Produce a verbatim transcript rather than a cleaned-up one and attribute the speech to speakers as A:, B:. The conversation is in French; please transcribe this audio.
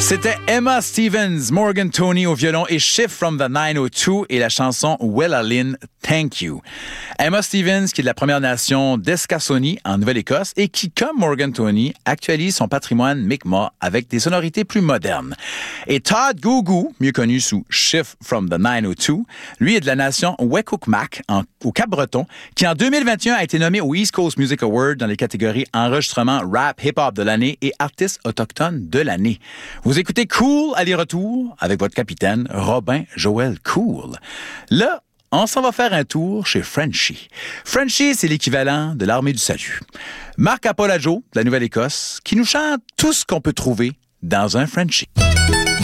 A: C'était Emma Stevens, Morgan Tony au violon et Shift from the nine oh two et la chanson Wella Lynn, Thank You. Emma Stevens, qui est de la Première Nation d'Escasoni en Nouvelle-Écosse et qui, comme Morgan Tony, actualise son patrimoine Mi'kmaq avec des sonorités plus modernes. Et Todd Gougou, mieux connu sous Shift from the nine oh two, lui est de la nation Wekukmak en, au Cap-Breton, qui en deux mille vingt et un a été nommé au East Coast Music Award dans les catégories enregistrement rap hip-hop de l'année et artiste autochtone de l'année. Vous écoutez Cool aller-retour avec votre capitaine Robin Joël Cool. Là, on s'en va faire un tour chez Frenchie. Frenchie, c'est l'équivalent de l'Armée du Salut. Marc Apolajo, de la Nouvelle-Écosse, qui nous chante tout ce qu'on peut trouver dans un Frenchie.